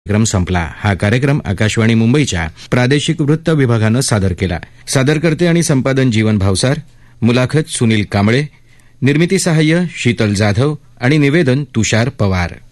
कार्यक्रम संपला. हा कार्यक्रम आकाशवाणी मुंबईच्या प्रादेशिक वृत्त विभागानं सादर केला. सादरकर्ते आणि संपादन जीवन भावसार, मुलाखत सुनील कांबळे, निर्मिती सहाय्य शीतल जाधव आणि निवेदन तुषार पवार.